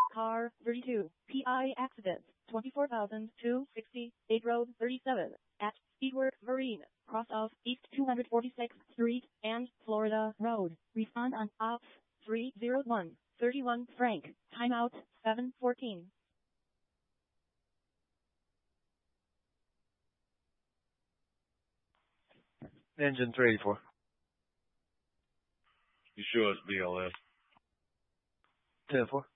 Car 32. PI accident 24,260. 8 Road 37. At Speedwork Marine. Cross of East 246th Street and Florida Road. Respond on Ops 301. 31 Frank. Timeout 7:14. Engine 384. You sure it's BLS? 10-4.